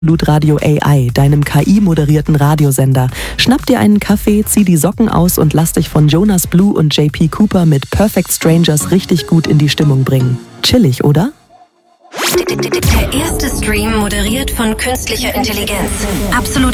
Radio AI, deinem KI-moderierten Radiosender. Schnapp dir einen Kaffee, zieh die Socken aus und lass dich von Jonas Blue und JP Cooper mit Perfect Strangers richtig gut in die Stimmung bringen. Chillig, oder? Der erste Stream moderiert von künstlicher Intelligenz. Absolut